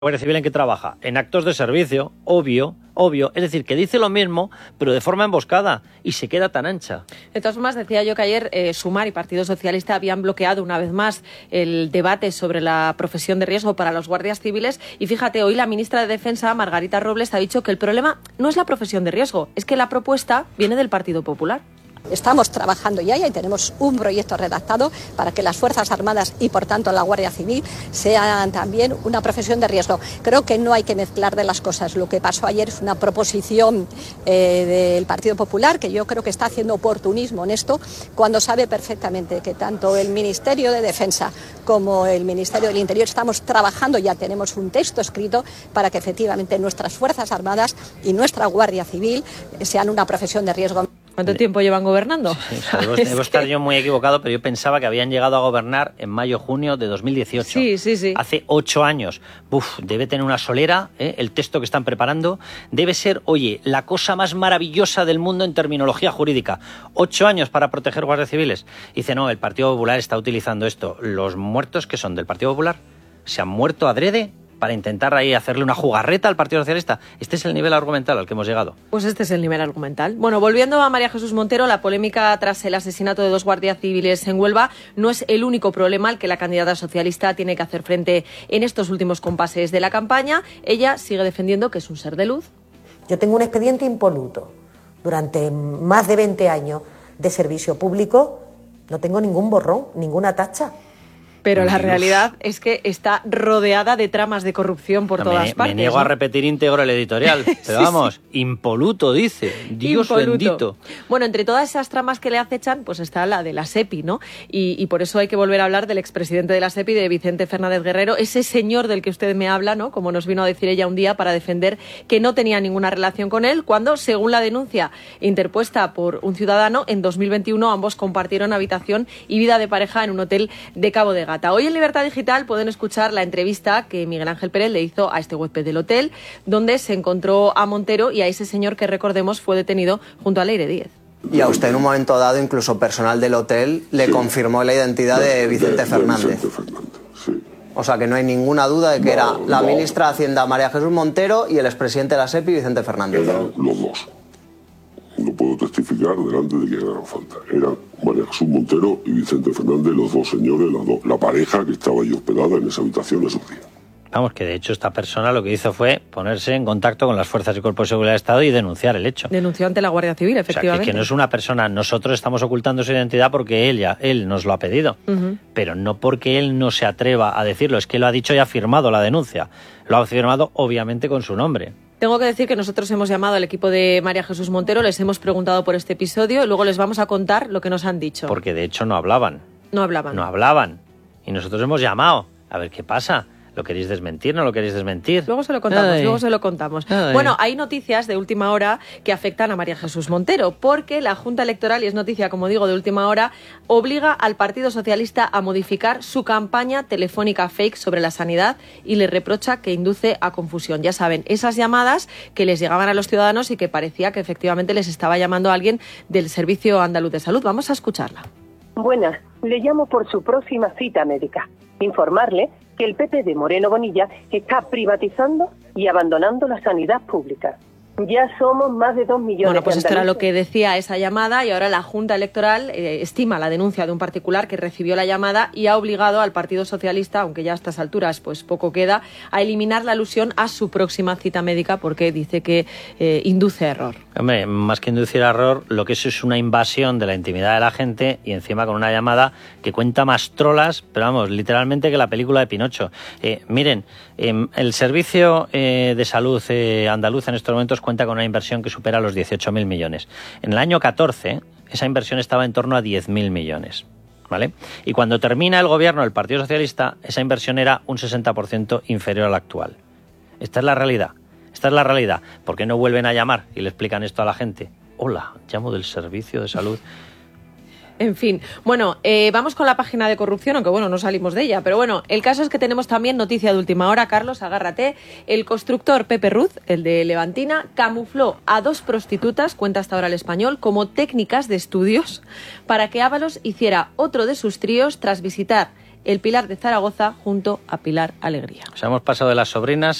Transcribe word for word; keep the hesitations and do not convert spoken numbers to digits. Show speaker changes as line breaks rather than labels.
Guardia Civil en qué trabaja, en actos de servicio, obvio, obvio, es decir, que dice lo mismo, pero de forma emboscada, y se queda tan ancha.
De todas formas, decía yo que ayer eh, Sumar y Partido Socialista habían bloqueado una vez más el debate sobre la profesión de riesgo para los guardias civiles, y fíjate, hoy la ministra de Defensa, Margarita Robles, ha dicho que el problema no es la profesión de riesgo, es que la propuesta viene del Partido Popular.
Estamos trabajando ya y tenemos un proyecto redactado para que las Fuerzas Armadas y, por tanto, la Guardia Civil sean también una profesión de riesgo. Creo que no hay que mezclar de las cosas. Lo que pasó ayer es una proposición eh, del Partido Popular, que yo creo que está haciendo oportunismo en esto, cuando sabe perfectamente que tanto el Ministerio de Defensa como el Ministerio del Interior estamos trabajando, ya tenemos un texto escrito para que efectivamente nuestras Fuerzas Armadas y nuestra Guardia Civil sean una profesión de riesgo.
¿Cuánto tiempo llevan gobernando?
Sí, sí, debo, debo estar yo muy equivocado, pero yo pensaba que habían llegado a gobernar en mayo-junio de dos mil dieciocho.
Sí, sí, sí.
Hace ocho años. Uf, debe tener una solera, ¿eh? El texto que están preparando. Debe ser, oye, la cosa más maravillosa del mundo en terminología jurídica. Ocho años para proteger guardias civiles. Dice, no, el Partido Popular está utilizando esto. ¿Los muertos que son del Partido Popular se han muerto adrede para intentar ahí hacerle una jugarreta al Partido Socialista? Este es el nivel argumental al que hemos llegado.
Pues este es el nivel argumental. Bueno, volviendo a María Jesús Montero, la polémica tras el asesinato de dos guardias civiles en Huelva no es el único problema al que la candidata socialista tiene que hacer frente en estos últimos compases de la campaña. Ella sigue defendiendo que es un ser de luz.
Yo tengo un expediente impoluto. Durante más de veinte años de servicio público no tengo ningún borrón, ninguna tacha.
Pero la realidad es que está rodeada de tramas de corrupción por
no,
todas
me,
partes.
Me niego, ¿no?, a repetir íntegro el editorial. Pero sí, vamos, sí. Impoluto, dice. Dios impoluto. Bendito.
Bueno, entre todas esas tramas que le acechan, pues está la de la SEPI, ¿no? Y, y por eso hay que volver a hablar del expresidente de la SEPI, de Vicente Fernández Guerrero, ese señor del que usted me habla, ¿no? Como nos vino a decir ella un día para defender que no tenía ninguna relación con él, cuando, según la denuncia interpuesta por un ciudadano, en dos mil veintiuno ambos compartieron habitación y vida de pareja en un hotel de Cabo de Gata. Hoy en Libertad Digital pueden escuchar la entrevista que Miguel Ángel Pérez le hizo a este huésped del hotel, donde se encontró a Montero y a ese señor que, recordemos, fue detenido junto a Leire Díez.
Y a usted en un momento dado, incluso personal del hotel, le sí. confirmó la identidad de Vicente Fernández. De Vicente Fernández, sí. O sea que no hay ninguna duda de que no, era la no. ministra de Hacienda María Jesús Montero y el expresidente de la SEPI Vicente Fernández.
Eran los dos. No puedo testificar delante de quien haga falta. Eran María Jesús Montero y Vicente Fernández, los dos señores, la, do, la pareja que estaba ahí hospedada en esa habitación esos días.
Vamos, que de hecho esta persona lo que hizo fue ponerse en contacto con las fuerzas y cuerpos de seguridad del Estado y denunciar el hecho.
Denunció ante la Guardia Civil, efectivamente.
O sea, que, que no es una persona, nosotros estamos ocultando su identidad porque él ya, él nos lo ha pedido, uh-huh. pero no porque él no se atreva a decirlo, es que lo ha dicho y ha firmado la denuncia. Lo ha firmado obviamente con su nombre.
Tengo que decir que nosotros hemos llamado al equipo de María Jesús Montero, les hemos preguntado por este episodio y luego les vamos a contar lo que nos han dicho.
Porque de hecho no hablaban.
No hablaban.
No hablaban. Y nosotros hemos llamado. A ver qué pasa. ¿Lo queréis desmentir? ¿No lo queréis desmentir?
Luego se lo contamos,
Ay.
luego se lo contamos.
Ay.
Bueno, hay noticias de última hora que afectan a María Jesús Montero, porque la Junta Electoral, y es noticia, como digo, de última hora, obliga al Partido Socialista a modificar su campaña telefónica fake sobre la sanidad y le reprocha que induce a confusión. Ya saben, esas llamadas que les llegaban a los ciudadanos y que parecía que efectivamente les estaba llamando a alguien del Servicio Andaluz de Salud. Vamos a escucharla.
Buenas, le llamo por su próxima cita médica. Informarle que el P P de Moreno Bonilla está privatizando y abandonando la sanidad pública. Ya somos más de dos millones
Bueno, pues
de
esto era lo que decía esa llamada y ahora la Junta Electoral eh, estima la denuncia de un particular que recibió la llamada y ha obligado al Partido Socialista, aunque ya a estas alturas pues poco queda, a eliminar la alusión a su próxima cita médica porque dice que eh, induce error.
Hombre, más que inducir error, lo que eso es una invasión de la intimidad de la gente y encima con una llamada que cuenta más trolas, pero vamos, literalmente que la película de Pinocho. Eh, miren, eh, el Servicio eh, de Salud eh, andaluz en estos momentos cuenta con una inversión que supera los dieciocho mil millones. En el año catorce, esa inversión estaba en torno a diez mil millones. ¿Vale? Y cuando termina el gobierno del Partido Socialista, esa inversión era un sesenta por ciento inferior a la actual. Esta es la realidad. Esta es la realidad. ¿Por qué no vuelven a llamar y le explican esto a la gente? Hola, llamo del Servicio de Salud.
En fin, bueno, eh, vamos con la página de corrupción, aunque bueno, no salimos de ella, pero bueno, el caso es que tenemos también noticia de última hora, Carlos, agárrate. El constructor Pepe Ruz, el de Levantina, camufló a dos prostitutas, cuenta hasta ahora El Español, como técnicas de estudios para que Ábalos hiciera otro de sus tríos tras visitar el Pilar de Zaragoza junto a Pilar Alegría.
O sea, hemos pasado de las sobrinas